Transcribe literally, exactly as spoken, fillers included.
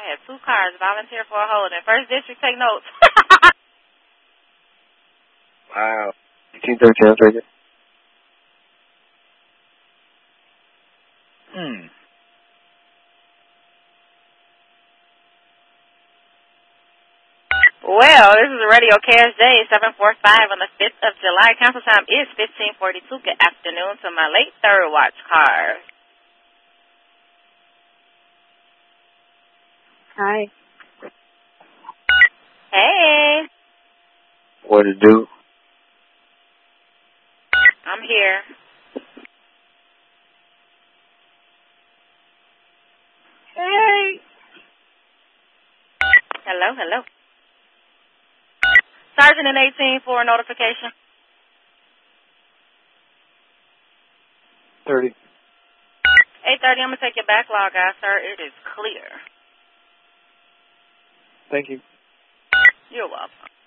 I had two cars volunteer for a holding. First district, take notes. Wow. eighteen thirteen, I'll take it. Hmm. Well, this is Radio Cash Day, seven forty-five on the fifth of July. Council time is fifteen forty-two. Good afternoon to my late third watch car. Hi. Hey. What to do? I'm here. Hey. Hello, hello. Sergeant in eighteen for a notification. thirty. eight thirty, I'm going to take your backlog out, sir. It is clear. Thank you. You're welcome.